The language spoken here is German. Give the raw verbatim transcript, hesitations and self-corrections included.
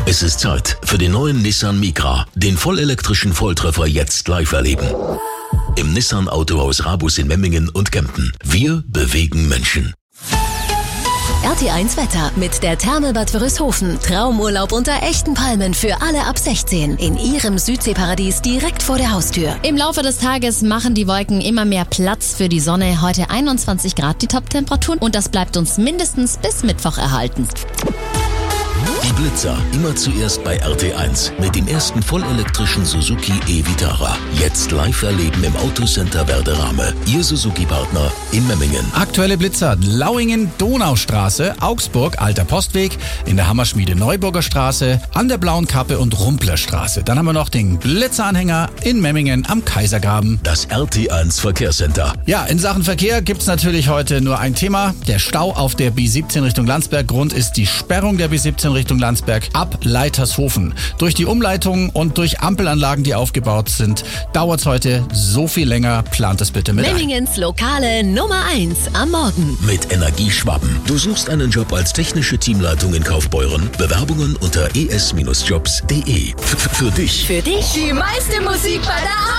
Es ist Zeit für den neuen Nissan Micra, den vollelektrischen Volltreffer jetzt live erleben. Im Nissan Autohaus Rabus in Memmingen und Kempten. Wir bewegen Menschen. R T eins Wetter mit der Therme-Bad Wörishofen. Traumurlaub unter echten Palmen für alle ab sechzehn. In ihrem Südseeparadies direkt vor der Haustür. Im Laufe des Tages machen die Wolken immer mehr Platz für die Sonne. Heute einundzwanzig Grad die Top-Temperaturen und das bleibt uns mindestens bis Mittwoch erhalten. Die Blitzer immer zuerst bei R T eins mit dem ersten vollelektrischen Suzuki e-Vitara. Jetzt live erleben im Autocenter Werderame. Ihr Suzuki-Partner in Memmingen. Aktuelle Blitzer: Lauingen, Donaustraße, Augsburg, Alter Postweg, in der Hammerschmiede Neuburger Straße, an der Blauen Kappe und Rumplerstraße. Dann haben wir noch den Blitzeranhänger in Memmingen am Kaisergraben. Das R T eins Verkehrscenter. Ja, in Sachen Verkehr gibt's natürlich heute nur ein Thema. Der Stau auf der B siebzehn Richtung Landsberg. Grund ist die Sperrung der B siebzehn Richtung Landsberg ab Leitershofen. Durch die Umleitung und durch Ampelanlagen, die aufgebaut sind, dauert es heute so viel länger. Plant es bitte mit ein. Memmingens lokale Nummer eins am Morgen. Mit Energieschwaben. Du suchst einen Job als technische Teamleitung in Kaufbeuren? Bewerbungen unter e s Bindestrich jobs punkt de. F- Für dich. Für dich Die meiste Musik bei der